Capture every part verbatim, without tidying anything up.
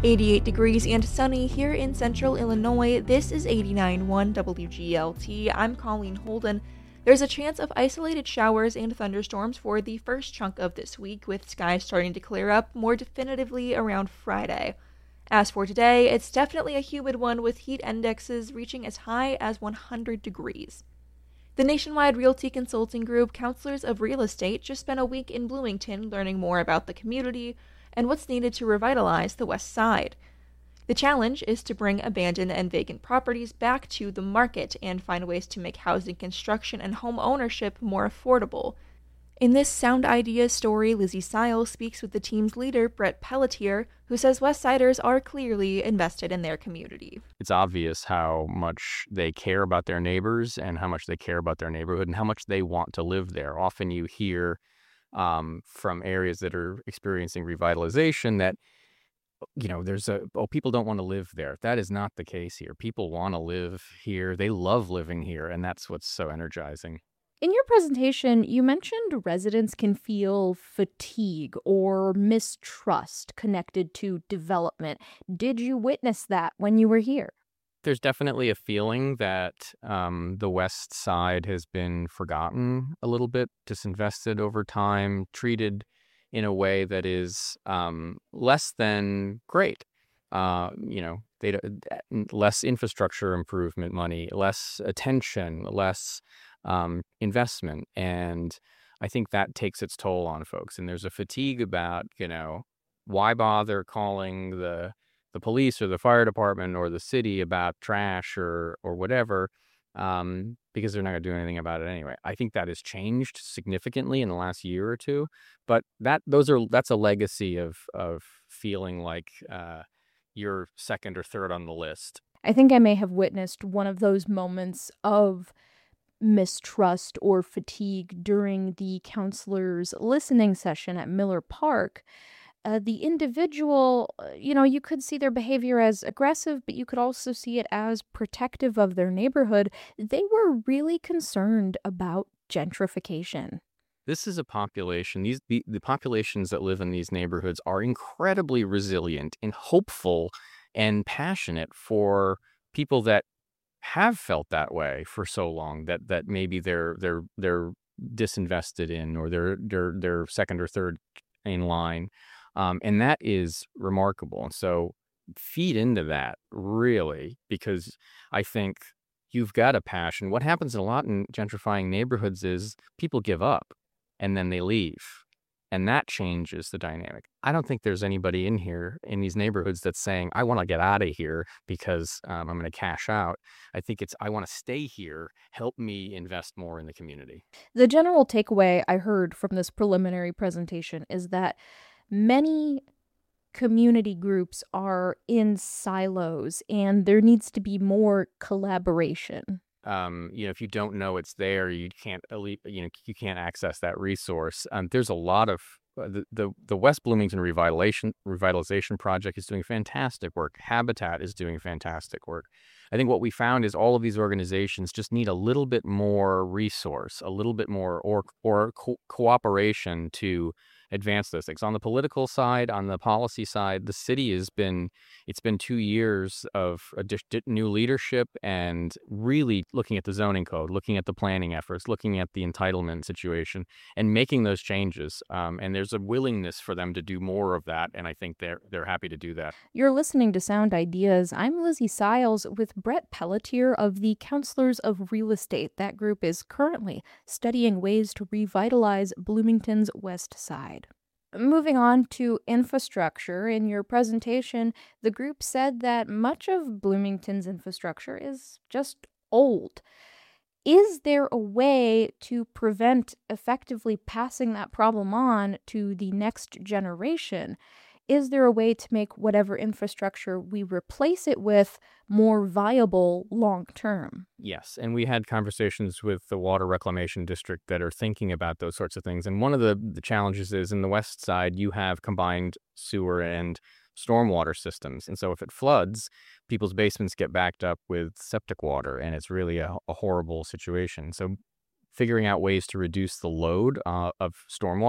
eighty-eight degrees and sunny here in central Illinois. This is eighty-nine point one W G L T. I'm Colleen Holden. There's a chance of isolated showers and thunderstorms for the first chunk of this week, with skies starting to clear up more definitively around Friday. As for today, it's definitely a humid one, with heat indexes reaching as high as one hundred degrees. The nationwide Realty Consulting Group Counselors of Real Estate just spent a week in Bloomington learning more about the community and what's needed to revitalize the West Side. The challenge is to bring abandoned and vacant properties back to the market and find ways to make housing construction and home ownership more affordable. In this Sound Ideas story, Lizzie Sile speaks with the team's leader, Brett Pelletier, who says Westsiders are clearly invested in their community. It's obvious how much they care about their neighbors and how much they care about their neighborhood and how much they want to live there. Often you hear um, from areas that are experiencing revitalization that, you know, there's a, oh, people don't want to live there. That is not the case here. People want to live here. They love living here, and that's what's so energizing. In your presentation, you mentioned residents can feel fatigue or mistrust connected to development. Did you witness that when you were here? There's definitely a feeling that um, the West Side has been forgotten a little bit, disinvested over time, treated in a way that is um, less than great. Uh, you know, they less infrastructure improvement money, less attention, less um, investment. And I think that takes its toll on folks. And there's a fatigue about, you know, why bother calling the the police or the fire department or the city about trash or or whatever, um, because they're not going to do anything about it anyway. I think that has changed significantly in the last year or two. But that those are that's a legacy of of feeling like uh, you're second or third on the list. I think I may have witnessed one of those moments of mistrust or fatigue during the counselor's listening session at Miller Park. Uh, the individual, you know, you could see their behavior as aggressive, but you could also see it as protective of their neighborhood. They were really concerned about gentrification. This is a population, these the, the populations that live in these neighborhoods are incredibly resilient and hopeful and passionate for people that have felt that way for so long, that that maybe they're they're they're disinvested in, or they're they're they're second or third in line. Um, and that is remarkable. And so feed into that, really, because I think you've got a passion. What happens a lot in gentrifying neighborhoods is people give up and then they leave. And that changes the dynamic. I don't think there's anybody in here in these neighborhoods that's saying, I want to get out of here because um, I'm going to cash out. I think it's, I want to stay here. Help me invest more in the community. The general takeaway I heard from this preliminary presentation is that many community groups are in silos and there needs to be more collaboration. Um, you know, if you don't know it's there, you can't, you know, you can't access that resource. Um, there's a lot of uh, the, the the West Bloomington Revitalization Revitalization Project is doing fantastic work. Habitat is doing fantastic work. I think what we found is all of these organizations just need a little bit more resource, a little bit more or or co- cooperation to advance those things. On the political side, on the policy side, the city has been, it's been two years of a di- new leadership and really looking at the zoning code, looking at the planning efforts, looking at the entitlement situation and making those changes. Um, and there's a willingness for them to do more of that. And I think they're they're happy to do that. You're listening to Sound Ideas. I'm Lizzie Siles with Brett Pelletier of the Counselors of Real Estate. That group is currently studying ways to revitalize Bloomington's West Side. Moving on to infrastructure, in your presentation, the group said that much of Bloomington's infrastructure is just old. Is there a way to prevent effectively passing that problem on to the next generation? Is there a way to make whatever infrastructure we replace it with more viable long term? Yes, and we had conversations with the Water Reclamation District that are thinking about those sorts of things. And one of the, the challenges is in the West Side, you have combined sewer and stormwater systems. And so if it floods, people's basements get backed up with septic water, and it's really a, a horrible situation. So figuring out ways to reduce the load uh, of stormwater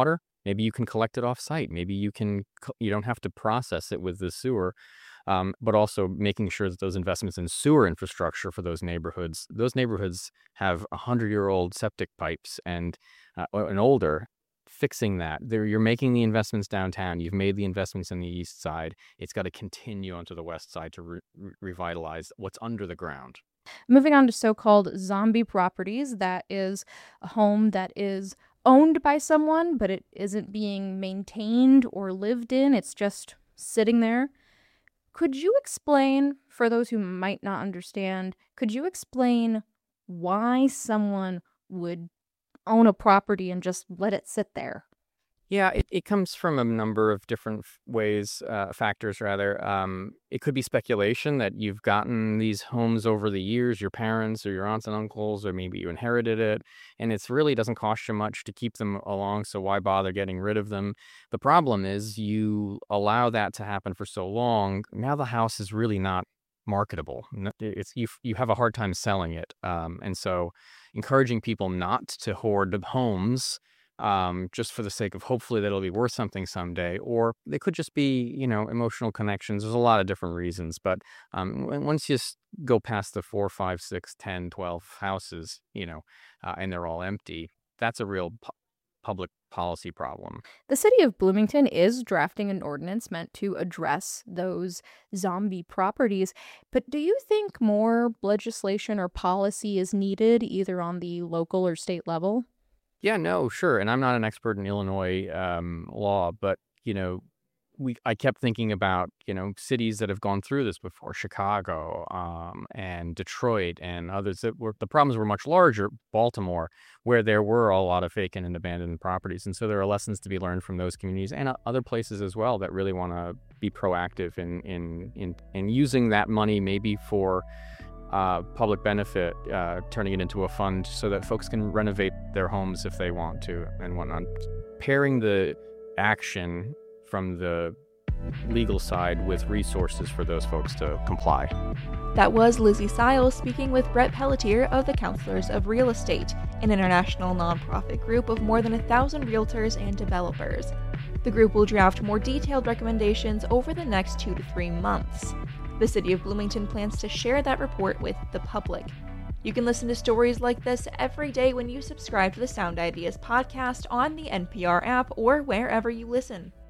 Maybe you can collect it off site. Maybe you can you don't have to process it with the sewer. Um, but also making sure that those investments in sewer infrastructure for those neighborhoods, those neighborhoods have a hundred-year-old septic pipes and uh, and older. Fixing that, there you're making the investments downtown. You've made the investments on the east side. It's got to continue onto the west side to re- re- revitalize what's under the ground. Moving on to so-called zombie properties, that is a home that is owned by someone, but it isn't being maintained or lived in. It's just sitting there. Could you explain, for those who might not understand, could you explain why someone would own a property and just let it sit there? Yeah, it, it comes from a number of different f- ways, uh, factors rather. Um, it could be speculation that you've gotten these homes over the years, your parents or your aunts and uncles, or maybe you inherited it, and it's really doesn't cost you much to keep them along, so why bother getting rid of them? The problem is you allow that to happen for so long, now the house is really not marketable. N- It's you. You have a hard time selling it, um, and so encouraging people not to hoard homes um, just for the sake of hopefully that it'll be worth something someday, or they could just be, you know, emotional connections. There's a lot of different reasons, but um, w- once you s- go past the four, five, six, ten, twelve houses, you know, uh, and they're all empty, that's a real pu- public policy problem. The city of Bloomington is drafting an ordinance meant to address those zombie properties, but do you think more legislation or policy is needed either on the local or state level? Yeah, no, sure. And I'm not an expert in Illinois um, law, but you know, we I kept thinking about you know cities that have gone through this before, Chicago um, and Detroit and others that were the problems were much larger. Baltimore, where there were a lot of vacant and abandoned properties, and so there are lessons to be learned from those communities and uh, other places as well that really want to be proactive in in in in using that money maybe for. Uh, public benefit, uh, turning it into a fund so that folks can renovate their homes if they want to and whatnot. Pairing the action from the legal side with resources for those folks to comply. That was Lizzie Siles speaking with Brett Pelletier of the Counselors of Real Estate, an international nonprofit group of more than a thousand realtors and developers. The group will draft more detailed recommendations over the next two to three months. The City of Bloomington plans to share that report with the public. You can listen to stories like this every day when you subscribe to the Sound Ideas podcast on the N P R app or wherever you listen.